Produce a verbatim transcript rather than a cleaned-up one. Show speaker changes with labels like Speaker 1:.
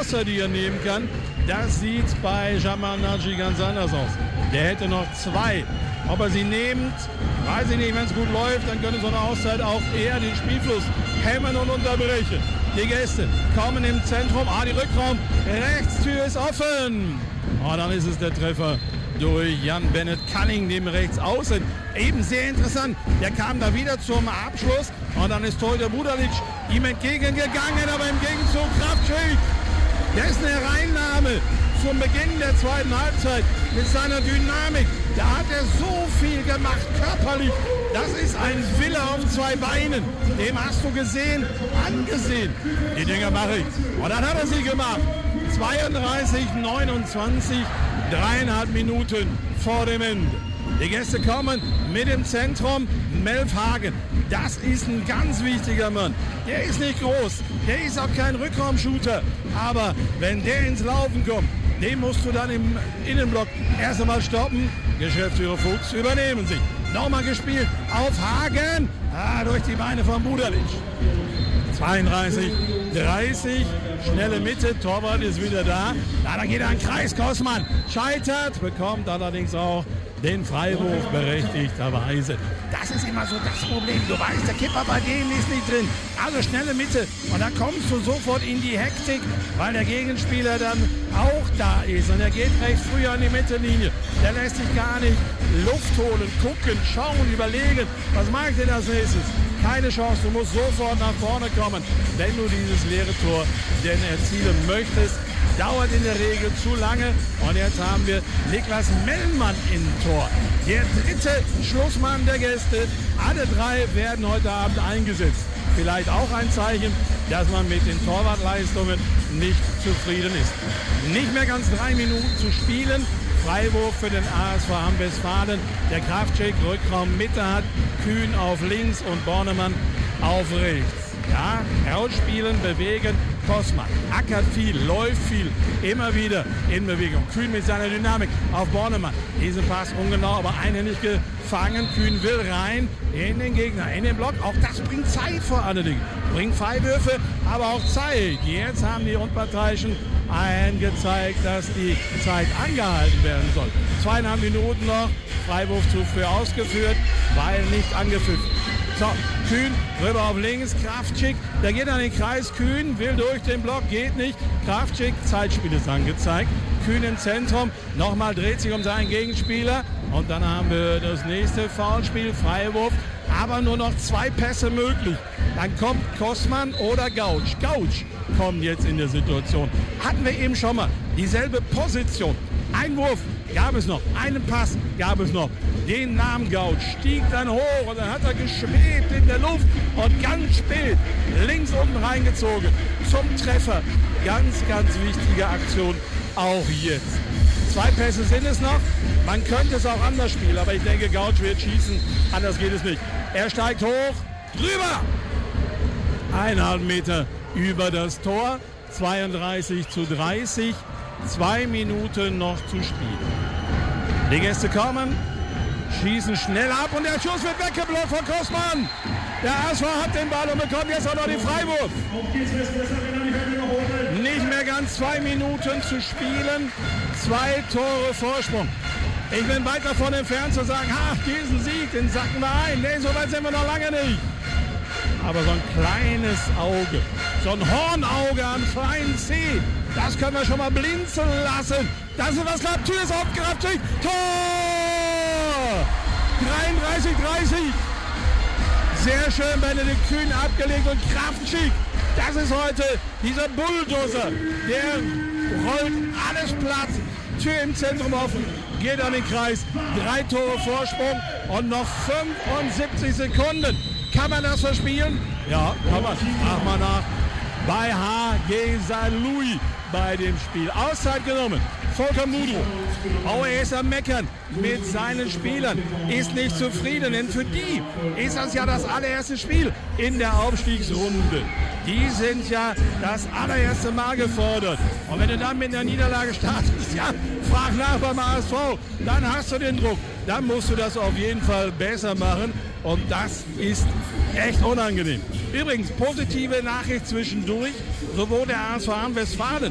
Speaker 1: Auszeit, die er nehmen kann. Das sieht bei Jamal Naji ganz anders aus. Der hätte noch zwei. Ob er sie nimmt, weiß ich nicht. Wenn es gut läuft, dann könnte so eine Auszeit auch eher den Spielfluss hemmen und unterbrechen. Die Gäste kommen im Zentrum. Ah, die Rückraum. Rechtstür ist offen. Oh, dann ist es der Treffer durch Jan Bennett Cunning, dem rechts außen. Eben sehr interessant. Der kam da wieder zum Abschluss. Und dann ist Torhüter Budalic ihm entgegengegangen. Aber im Gegenzug Kravčić. Der ist eine Reinnahme zum Beginn der zweiten Halbzeit mit seiner Dynamik. Da hat er so viel gemacht, körperlich. Das ist ein Wille auf zwei Beinen. Dem hast du gesehen, angesehen. Die Dinger mache ich. Und dann hat er sie gemacht. zweiunddreißig neunundzwanzig, dreieinhalb Minuten vor dem Ende. Die Gäste kommen mit dem Zentrum. Melf Hagen, das ist ein ganz wichtiger Mann. Der ist nicht groß, der ist auch kein Rückraumshooter. Aber wenn der ins Laufen kommt, den musst du dann im Innenblock erst einmal stoppen. Geschäftsführer Fuchs übernehmen sich. Nochmal gespielt auf Hagen. Ah, durch die Beine von Budalic. zweiunddreißig dreißig. Schnelle Mitte. Torwart ist wieder da. Na, da geht er an Kreis. Kossmann scheitert. Bekommt allerdings auch den Freiwurf berechtigterweise. Das ist immer so das Problem. Du weißt, der Kipper bei denen ist nicht drin. Also schnelle Mitte. Und da kommst du sofort in die Hektik, weil der Gegenspieler dann auch da ist. Und er geht recht früh an die Mittellinie. Der lässt sich gar nicht Luft holen, gucken, schauen, überlegen. Was mache ich denn als nächstes? Keine Chance. Du musst sofort nach vorne kommen, wenn du dieses leere Tor denn erzielen möchtest. Dauert in der Regel zu lange. Und jetzt haben wir Niklas Mellmann im Tor. Der dritte Schlussmann der Gäste. Alle drei werden heute Abend eingesetzt. Vielleicht auch ein Zeichen, dass man mit den Torwartleistungen nicht zufrieden ist. Nicht mehr ganz drei Minuten zu spielen. Freiwurf für den A S V Hamm-Westfalen. Der Kravčić Rückraum Mitte hat. Kühn auf links und Bornemann auf rechts. Ja, rausspielen, bewegen. Kossmann ackert viel, läuft viel, immer wieder in Bewegung. Kühn mit seiner Dynamik auf Bornemann. Diesen Pass ungenau, aber einhändig gefangen. Kühn will rein in den Gegner, in den Block. Auch das bringt Zeit vor allen Dingen. Bringt Freiwürfe, aber auch Zeit. Jetzt haben die Unparteiischen eingezeigt, dass die Zeit angehalten werden soll. Zweieinhalb Minuten noch. Freiwurf zu früh ausgeführt, weil nicht angepfiffen. So, Kühn rüber auf links, Kravčić, der geht an den Kreis, Kühn will durch den Block, geht nicht. Kravčić, Zeitspiel ist angezeigt. Kühn im Zentrum, nochmal dreht sich um seinen Gegenspieler. Und dann haben wir das nächste Foulspiel, Freiwurf. Aber nur noch zwei Pässe möglich. Dann kommt Kossmann oder Gautsch. Gautsch kommt jetzt in der Situation. Hatten wir eben schon mal dieselbe Position. Einwurf gab es noch, einen Pass gab es noch. Den nahm Gautsch, stieg dann hoch und dann hat er geschwebt in der Luft und ganz spät links unten reingezogen zum Treffer. Ganz, ganz wichtige Aktion auch jetzt. Zwei Pässe sind es noch. Man könnte es auch anders spielen, aber ich denke, Gautsch wird schießen. Anders geht es nicht. Er steigt hoch, drüber. Eineinhalb Meter über das Tor. zweiunddreißig zu dreißig. Zwei Minuten noch zu spielen. Die Gäste kommen, schießen schnell ab und der Schuss wird weggeblockt von Kossmann. Der A S V hat den Ball und bekommt jetzt auch noch den Freiwurf. Nicht mehr ganz zwei Minuten zu spielen. Zwei Tore Vorsprung. Ich bin weit davon entfernt zu sagen, ha, diesen Sieg, den sacken wir ein. Nee, so weit sind wir noch lange nicht. Aber so ein kleines Auge, so ein Hornauge am kleinen Zeh, das können wir schon mal blinzeln lassen. Das ist was, klappt, Tür ist aufgerappt. Tor! dreiunddreißig dreißig. Sehr schön, Benedikt Kühn abgelegt und Kravčić. Das ist heute dieser Bulldozer. Der rollt alles platt. Tür im Zentrum offen, geht an den Kreis. Drei Tore Vorsprung und noch fünfundsiebzig Sekunden. Kann man das verspielen? Ja, kann man. Mach mal nach. Bei H G Saarlouis bei dem Spiel. Auszeit genommen. Volker Mudro. Oh, er ist am Meckern mit seinen Spielern. Ist nicht zufrieden, denn für die ist das ja das allererste Spiel in der Aufstiegsrunde. Die sind ja das allererste Mal gefordert. Und wenn du dann mit einer Niederlage startest, ja, frag nach beim A S V, dann hast du den Druck. Dann musst du das auf jeden Fall besser machen. Und das ist echt unangenehm. Übrigens, positive Nachricht zwischendurch. Sowohl der A S V Hamm-Westfalen